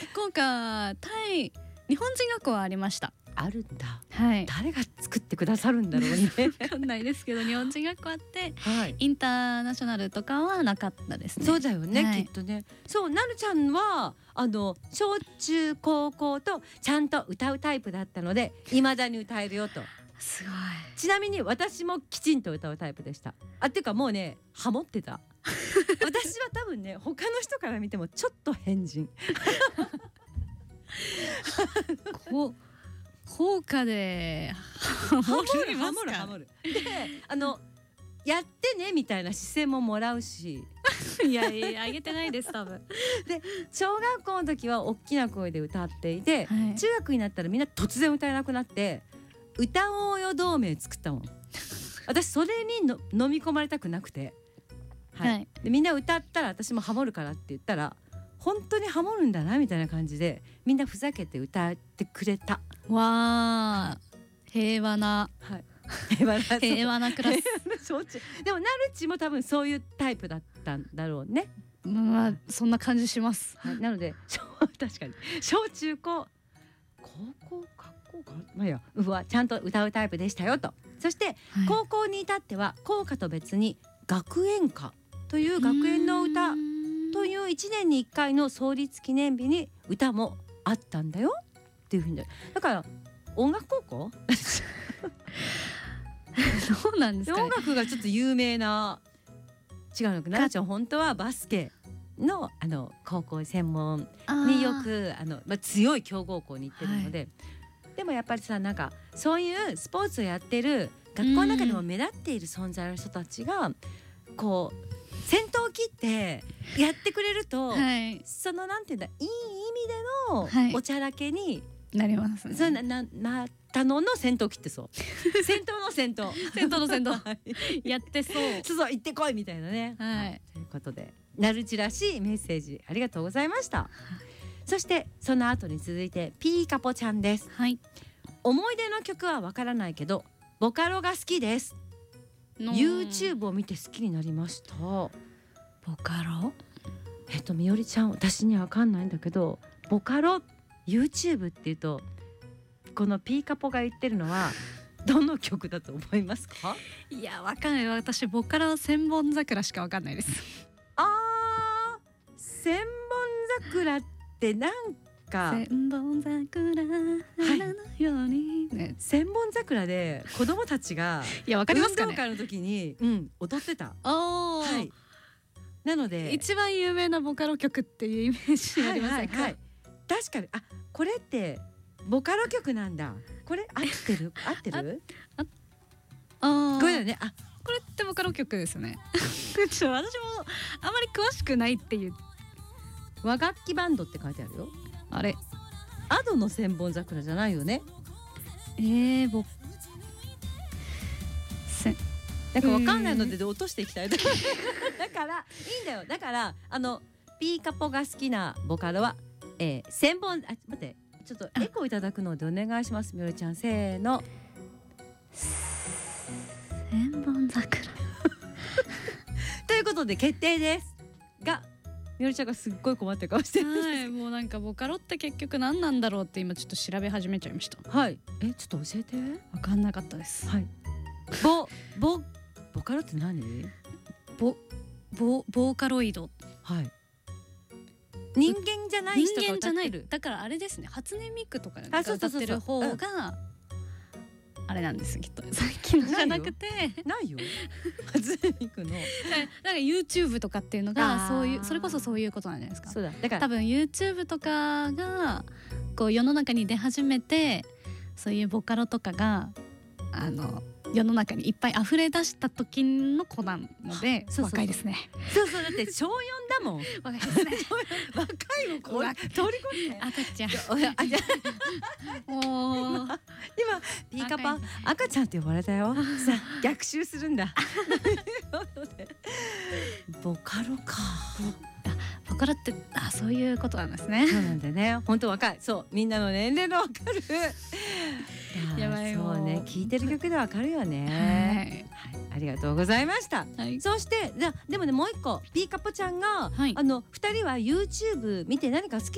福岡日本人学校はありました。 あるんだ、 はい、 誰が作ってくださるんだろうね分かんないですけど日本人学校あって、 はい、 インターナショナルとかはなかったですね。 そうだよね、 はい、 きっとね。そうなるちゃんは小中高校とちゃんと歌うタイプだったので未だに歌えるよと。 すごい。 ちなみに私もきちんと歌うタイプでした。っていうかもうねハモってた私は多分ね他の人から見てもちょっと変人効果でハモるでやってねみたいな視線ももらうしいやあげてないです多分で小学校の時は大きな声で歌っていて、 はい、 中学になったらみんな突然歌えなくなって歌おうよ同盟作ったもん私それに飲み込まれたくなくて、はいはい、でみんな歌ったら私もハモるからって言ったら本当にハモるんだなみたいな感じでみんなふざけて歌ってくれた。 わー、平和な、 はい、 平和なクラスでもなるちも多分そういうタイプだったんだろうね。 まあそんな感じします、 はい、なので確かに小中高校まあいやちゃんと歌うタイプでしたよと。そして、はい、高校に至っては校歌と別に学園歌という学園の歌という1年に1回の創立記念日に歌もあったんだよっていうふうに。だから音楽高校そうなんですか、ね、 音楽がちょっと有名な。違うのかなるちゃん本当はバスケの高校専門によく強い強豪校に行ってるので、はい、でもやっぱりさなんかそういうスポーツをやってる学校の中でも目立っている存在の人たちがこう先頭を切ってやってくれると、はい、そのなんていうんだいい意味でのおちゃらけになりますね。 そうなったの先頭切ってそう先頭の先頭やってそう行ってこいみたいなね、はい、ということでなるちらしいメッセージありがとうございました。そしてその後に続いてピーカポちゃんです、はい、思い出の曲はわからないけどボカロが好きです。YouTube を見て好きになりました。ボカロみおりちゃん私にはわかんないんだけどボカロ YouTube っていうとこのピーカポが言ってるのはどの曲だと思いますか？ いやわかんない。私ボカロ千本桜しかわかんないです。 千本桜ってなんか千本桜花のように、 はいね、千本桜で子供たちがいやわかりますかね、 運動会の時に、踊ってた。 はい、 なので一番有名なボカロ曲っていうイメージありませんか？ はいはいはい、確かにこれってボカロ曲なんだ。これ合ってる合ってるこれだよね。 これってボカロ曲ですよね私もあまり詳しくないっていう。 和楽器バンドって書いてあるよ。 あれアドの千本桜じゃないよね。なんかわかんないので落としていきたいだからいいんだよ。だからピーカポが好きなボカロは、千本待ってちょっとエコーいただくのでお願いします。みおりちゃんせーの千本桜ということで決定ですがみおりちゃんがすっごい困ってる顔してるんです。 はい、もうなんかボカロって結局何なんだろうって今ちょっと調べ始めちゃいました。 はい、ちょっと教えて。 分かんなかったです。はい、 ボカロって何？ ボーカロイド。 はい。人間じゃない人が歌ってる。 だからあれですね。初音ミクとかが歌ってる方があれなんですきっと。最近じゃなくてないよ。初音ミクの。 なんか YouTube とかっていうのがそれこそそういうことなんじゃないですか。 そうだ。だから多分 YouTube とかがこう世の中に出始めてそういうボカロとかが世の中にいっぱい溢れ出した時の子なので若いですね。 そうだって小4だもん。 若いですね。 若いもん通り越して赤ちゃん今ピーカパ赤ちゃんって呼ばれたよ。さあ逆襲するんだボカロか。 ボカロってそういうことなんですね。 そうなんだね。本当若い。そうみんなの年齢の分かるやばいよ。 そうね聴いてる曲で分かるよね。はい、ありがとうございました。はい、そしてでもねもう一個ピーカポちゃんが、はい、2人は YouTube 見て何か好き